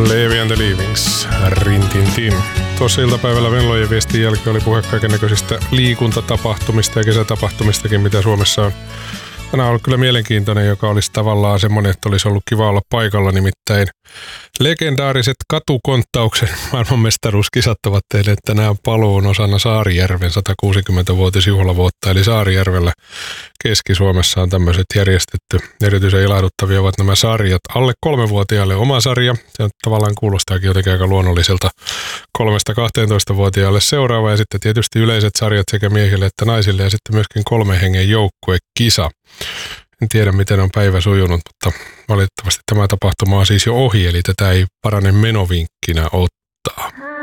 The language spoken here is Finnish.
Levi and the Leavings, rintintin. Tuossa iltapäivällä Venlojen viestin jälkeen oli puhe kaikennäköisistä liikuntatapahtumista ja kesätapahtumistakin, mitä Suomessa on. Tänään on ollut kyllä mielenkiintoinen, joka olisi tavallaan semmoinen, että olisi ollut kiva olla paikalla, nimittäin legendaariset katukonttauksen maailmanmestaruuskisat ovat tehneet tänään paluun osana Saarijärven 160-vuotisjuhlavuotta, eli Saarijärvellä Keski-Suomessa on tämmöiset järjestetty. Erityisen ilahduttavia ovat nämä sarjat. Alle 3-vuotiaille oma sarja, se tavallaan kuulostaakin jotenkin aika luonnolliselta. 3-12-vuotiaille seuraava ja sitten tietysti yleiset sarjat sekä miehille että naisille ja sitten myöskin 3 hengen joukkuekisa. En tiedä, miten on päivä sujunut, mutta valitettavasti tämä tapahtuma on siis jo ohi, eli tätä ei paranen menovinkkinä ole